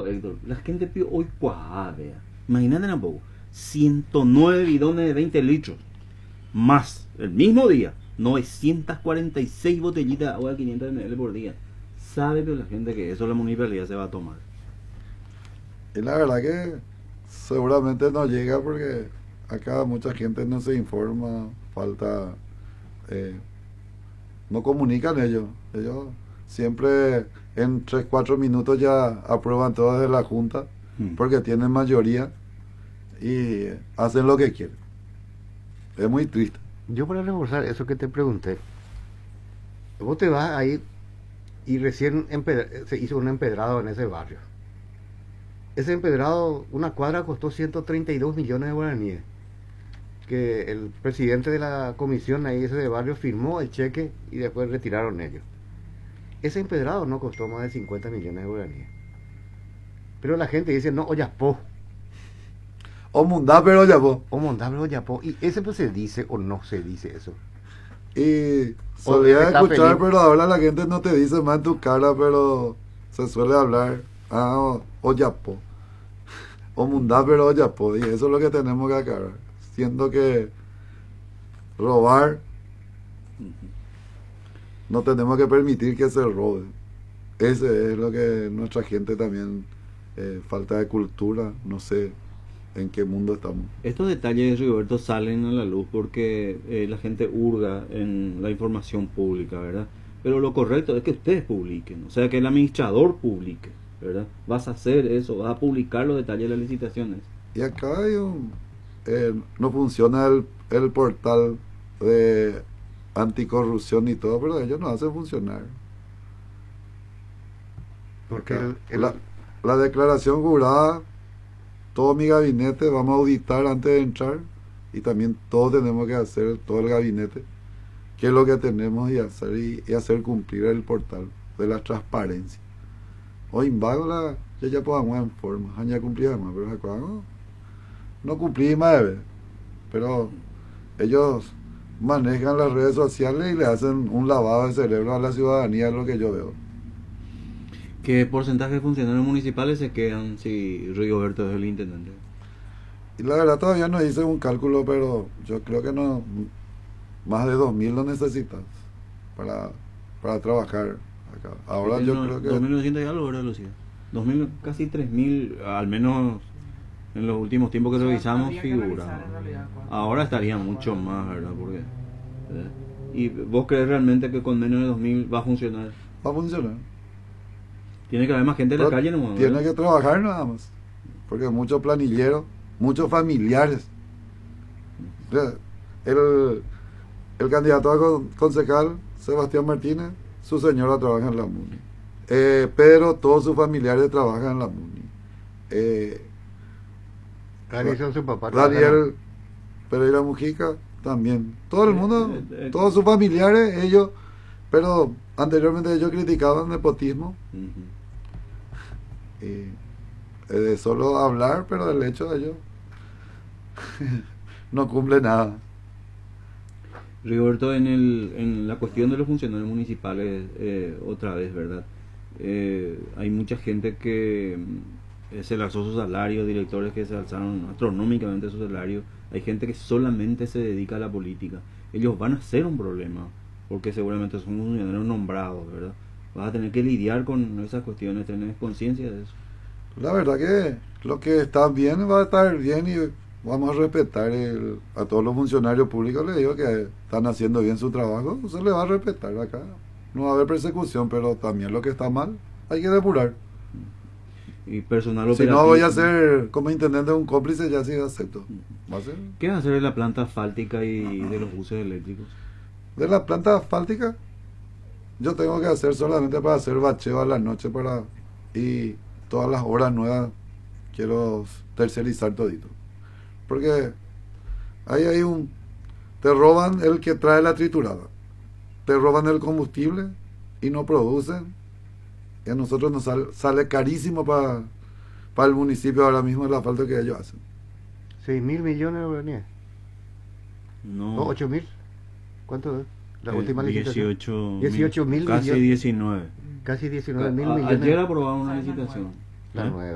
Héctor, la gente pide hoy cuá, vea. Imagínate un poco, 109 bidones de 20 litros, más el mismo día, 946 botellitas de agua de 500 ml por día. Sabe pero la gente que eso la municipalidad se va a tomar. Y la verdad que seguramente no llega porque acá mucha gente no se informa, falta, no comunican ellos. Ellos siempre en 3 4 minutos ya aprueban todo desde la Junta porque tienen mayoría y hacen lo que quieren. Es muy triste. Yo para reforzar eso que te pregunté, vos te vas ahí y recién se hizo un empedrado en ese barrio. Ese empedrado, una cuadra costó 132 millones de guaraníes. Que el presidente de la comisión ahí ese de barrio firmó el cheque y después retiraron ellos. Ese empedrado no costó más de 50 millones de guaraníes. Pero la gente dice, no, Ollapó. O Mundá, pero Ollapó. O Mondá, pero Ollapó. ¿Y ese pues se dice o no se dice eso? Y solía escuchar, pero ahora la gente no te dice más en tu cara, pero se suele hablar, Ollapó. O Mundá, pero Ollapó. Y eso es lo que tenemos que aclarar. Siendo que robar, no tenemos que permitir que se robe. Ese es lo que nuestra gente también, falta de cultura, no sé en qué mundo estamos. Estos detalles, Rigoberto, salen a la luz porque la gente hurga en la información pública, ¿verdad? Pero lo correcto es que ustedes publiquen, o sea, que el administrador publique, ¿verdad? Vas a hacer eso, vas a publicar los detalles de las licitaciones. Y acá hay no funciona el portal de anticorrupción y todo, pero ellos no hacen funcionar. Porque la declaración jurada, todo mi gabinete vamos a auditar antes de entrar y también todos tenemos que hacer, todo el gabinete, qué es lo que tenemos y hacer cumplir el portal de la transparencia. Hoy invagla, ya podamos en forma, ya cumplíamos, pero acá no cumplí más, pero ellos manejan las redes sociales y le hacen un lavado de cerebro a la ciudadanía, es lo que yo veo. ¿Qué porcentaje de funcionarios municipales se quedan si Rigoberto es el intendente? Y la verdad todavía no hice un cálculo, pero yo creo que no, más de 2.000 lo necesitas para trabajar acá. Ahora yo creo que 2.900 y algo, ¿verdad, Lucía? 2.000, casi 3.000, al menos en los últimos tiempos que revisamos figura. Ahora estaría mucho más, ¿verdad? Porque, ¿y vos crees realmente que con menos de 2.000 va a funcionar? va a funcionar. Tiene que haber más gente en la calle, ¿no? Tiene que trabajar nada más, porque muchos planilleros, muchos familiares. El candidato a concejal, Sebastián Martínez, su señora trabaja en la MUNI. Pedro, todos sus familiares trabajan en la MUNI. Su papá. Daniel Pereira Mujica también. Todo el mundo, todos sus familiares, ellos, pero anteriormente ellos criticaban nepotismo. De solo hablar, pero el hecho de ellos no cumple nada. Rigoberto, en la cuestión de los funcionarios municipales, otra vez, ¿verdad? Hay mucha gente que se le alzó su salario, directores que se alzaron astronómicamente su salario. Hay gente que solamente se dedica a la política. Ellos van a ser un problema, porque seguramente son funcionarios nombrados, ¿verdad? Vas a tener que lidiar con esas cuestiones, tener conciencia de eso. La verdad que lo que está bien va a estar bien y vamos a respetar a todos los funcionarios públicos. Les digo que están haciendo bien su trabajo, se les va a respetar acá. No va a haber persecución, pero también lo que está mal hay que depurar. Y personal operativo. Si no voy a ser como intendente un cómplice, ya sí acepto. ¿Va a ser? ¿Qué va a hacer de la planta asfáltica y de los buses eléctricos? De la planta asfáltica, yo tengo que hacer solamente para hacer bacheo a la noche y todas las horas nuevas quiero tercerizar todito. Porque ahí hay te roban el que trae la triturada, te roban el combustible y no producen. Y a nosotros nos sale carísimo para el municipio ahora mismo el asfalto que ellos hacen. 6.000 millones de guaraníes. No. ¿O 8.000? ¿Cuánto es? La última licitación. 18.000. Casi 19. Casi 19.000 millones. Ayer aprobaron una licitación. La nueva.